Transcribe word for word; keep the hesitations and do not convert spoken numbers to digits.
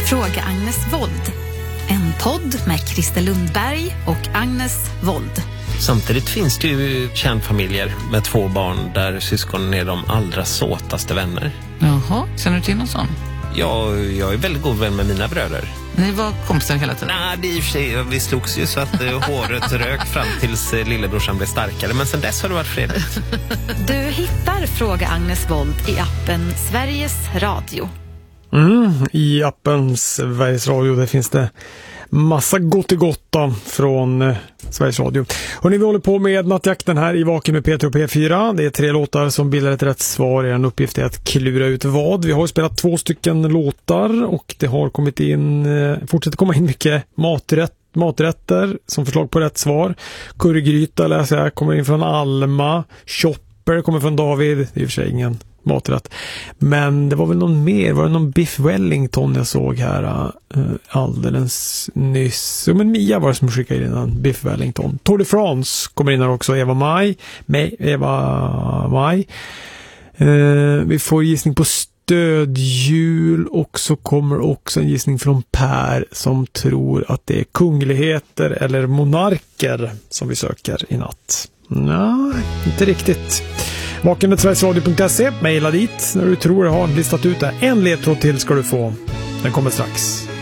Fråga Agnes Wold. En podd med Christer Lundberg och Agnes Wold. Samtidigt finns det ju kärnfamiljer med två barn där syskonen är de allra såtaste vänner. Jaha, känner du till någon sån? Ja, jag är väldigt god vän med mina bröder. Ni var kompisar hela tiden? Nej, det är i och för sig, vi slogs ju så att eh, håret rök fram tills eh, lillebrorsan blev starkare. Men sen dess har det varit fredligt. Du hittar Fråga Agnes Wold i appen Sveriges Radio. Mm, i appen Sveriges Radio, där finns det massa gott i gotta från eh, Sveriges Radio. Hörrni, vi håller på med nattjakten här i Vaken med P tre och P fyra. Det är tre låtar som bildar ett rätt svar. En uppgift är att klura ut vad. Vi har spelat två stycken låtar och det har kommit in, eh, fortsätter komma in mycket maträtt, maträtter som förslag på rätt svar. Currygryta läser jag, kommer in från Alma. Chopper kommer från David, det är i och för sig ingen maträtt. Men det var väl någon mer, var det någon Biff Wellington jag såg här uh, alldeles nyss. Ja, men Mia var det som skickade in en Biff Wellington. Tour de France kommer in här också, Eva Maj. Maj Eva Maj. Uh, vi får gissning på stödjul och så kommer också en gissning från Per som tror att det är kungligheter eller monarker som vi söker i natt. Nej, inte riktigt. vaken punkt sverigesradio punkt se, mejla dit när du tror jag har listat ut det. En ledtråd till ska du få. Den kommer strax.